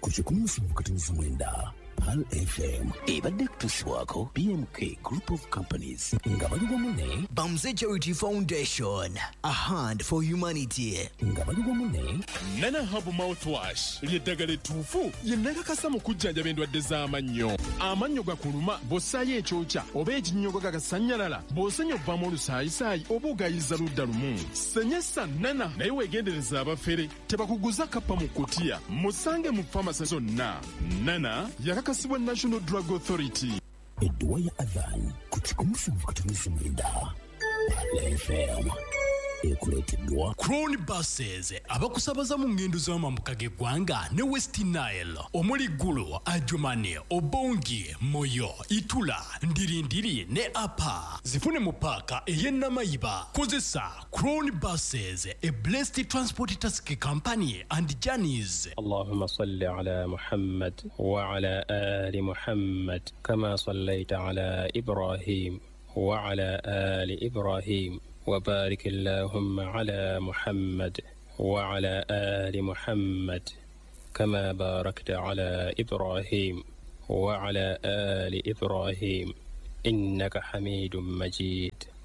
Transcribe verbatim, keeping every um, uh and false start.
kuchikunusu mkatinifu mwenda Pal F M ebadde kutusibwako B M K Group of Companies nga bali wamu ne Bamze Charity Foundation, a hand for humanity, nga bali wamu ne Nana Hub Mouthwash ly'eddagala ettuufu lye nnakakasa mu kujjanjaba endwadde z'amannyo. Amannyo gakuluma bw'ossaayo ekyokya oba ekinnyogo gagasannyalala bw'osenya ovaamu olusaayisaayi oba ogayiza ludda lumu. Senyesa Nana naye weegendereza abafere tebakuguza kappa mu kkutiya. Musange mu famasi zonna. Nana yakakasibwa National Drug Authority. edduwa ya Adhan kuchikunusu mkatinifu mwenda Pal F M ekuleteddwa Crown Buses abakusabaza mu ngendo z'amambuka g'eggwanga ne West Nile omuli Gulu, Adjumani, Obongi, Moyo, Itula, Ndirindiri ne Apa. Zifune mu paaka ey'e Namayiba. Kozesa Crown Buses, a blessed transport taxi company and journeys. اللهم صل على محمد وعلى آل محمد كما صليت على إبراهيم وعلى آل إبراهيم وبارك اللهم على محمد وعلى آل محمد كما باركت على إبراهيم وعلى آل إبراهيم إنك حميد مجيد.